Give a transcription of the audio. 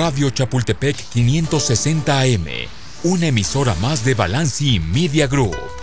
Radio Chapultepec 560 AM, una emisora más de Balanci Media Group.